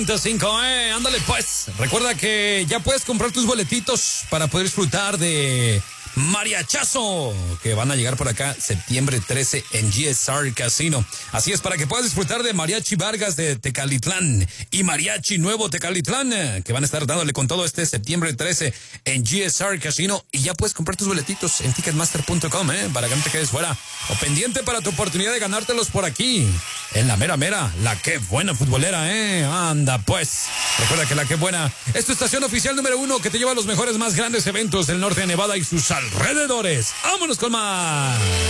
5, ándale pues. Recuerda que ya puedes comprar tus boletitos para poder disfrutar de Mariachazo, que van a llegar por acá septiembre 13 en GSR Casino. Así es, para que puedas disfrutar de Mariachi Vargas de Tecalitlán y Mariachi Nuevo Tecalitlán, que van a estar dándole con todo este septiembre 13 en GSR Casino. Y ya puedes comprar tus boletitos en ticketmaster.com, para que no te quedes fuera. O pendiente para tu oportunidad de ganártelos por aquí, en la mera, la que buena futbolera, anda pues. Recuerda que la que buena es tu estación oficial número 1, que te lleva a los mejores, más grandes eventos del norte de Nevada y sus alrededores. ¡Vámonos con más!